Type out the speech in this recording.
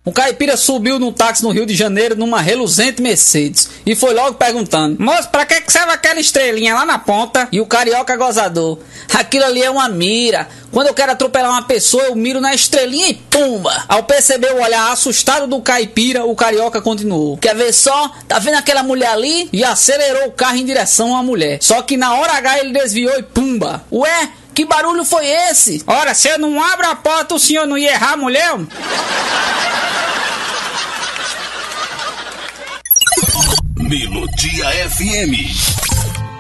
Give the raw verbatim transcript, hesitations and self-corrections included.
Um caipira subiu num táxi no Rio de Janeiro numa reluzente Mercedes e foi logo perguntando: moço, pra que que serve aquela estrelinha lá na ponta? E o carioca gozador: aquilo ali é uma mira. Quando eu quero atropelar uma pessoa, eu miro na estrelinha e pumba! Ao perceber o olhar assustado do caipira, o carioca continuou: quer ver só? Tá vendo aquela mulher ali? E acelerou o carro em direção à mulher. Só que na hora H ele desviou e pumba! Ué? Que barulho foi esse? Ora, se eu não abro a porta, o senhor não ia errar, mulher? Melodia F M.